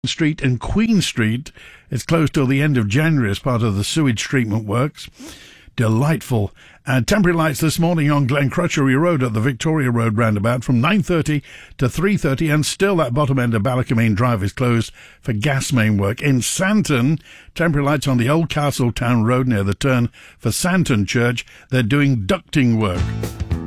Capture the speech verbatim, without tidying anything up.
Street and Queen Street. It's closed till the end of January as part of the sewage treatment works. Delightful. And temporary lights this morning on Glencrutchery Road at the Victoria Road roundabout from nine thirty to three thirty, and still that bottom end of Ballacomane Drive is closed for gas main work. In Santon, temporary lights on the Old Castletown Road near the turn for Santon Church. They're doing ducting work.